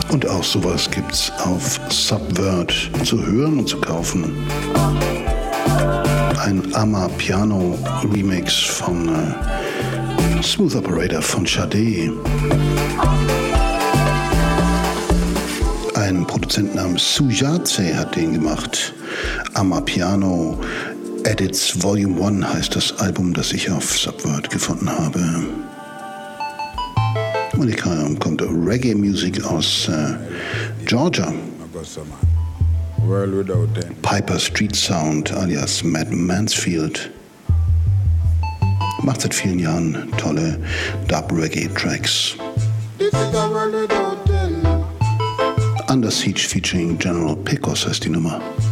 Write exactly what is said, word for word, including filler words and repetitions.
Und auch sowas gibt's auf Subvert zu hören und zu kaufen. Ein Amapiano Remix von äh, Smooth Operator von Sade. Ein Produzent namens Sujaze hat den gemacht. Amapiano Edits Volume eins heißt das Album, das ich auf Subvert gefunden habe. Und hier kommt Reggae-Musik aus äh, Georgia. Piper Street Sound alias Matt Mansfield. Macht seit vielen Jahren tolle Dub-Reggae-Tracks. Under Siege featuring General Picos heißt die Nummer.